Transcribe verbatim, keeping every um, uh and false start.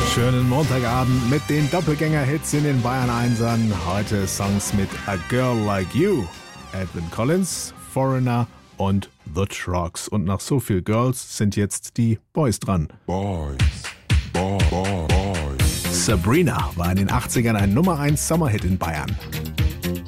Schönen Montagabend mit den Doppelgänger-Hits in den Bayern Einsern. Heute Songs mit A Girl Like You, Edwyn Collins, Foreigner und The Trucks. Und nach so viel Girls sind jetzt die Boys dran. Boys, boy, boy, boys. Sabrina war in den achtzigern ein Nummer eins Sommerhit in Bayern.